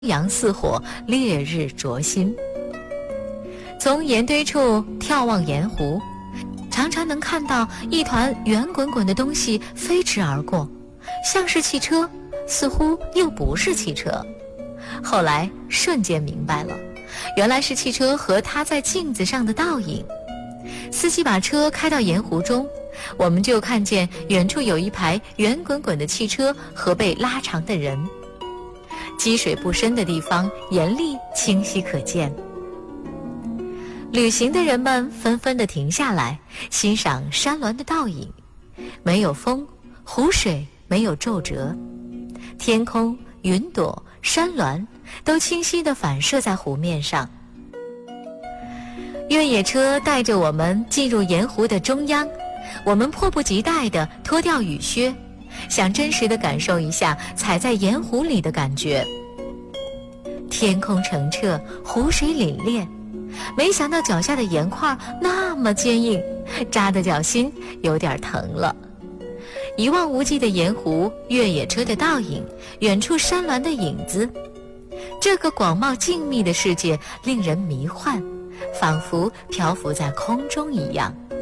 阳似火，烈日灼心。从盐堆处眺望盐湖，常常能看到一团圆滚滚的东西飞驰而过，像是汽车，似乎又不是汽车。后来瞬间明白了，原来是汽车和它在镜子上的倒影。司机把车开到盐湖中，我们就看见远处有一排圆滚滚的汽车和被拉长的人。积水不深的地方，盐粒清晰可见。旅行的人们纷纷地停下来，欣赏山峦的倒影。没有风，湖水没有皱褶，天空、云朵、山峦都清晰地反射在湖面上。越野车带着我们进入盐湖的中央，我们迫不及待地脱掉雨靴，想真实地感受一下踩在盐湖里的感觉。天空澄澈，湖水凛冽，没想到脚下的盐块那么坚硬，扎得脚心有点疼了。一望无际的盐湖，越野车的倒影，远处山峦的影子，这个广袤静谧的世界令人迷幻，仿佛漂浮在空中一样。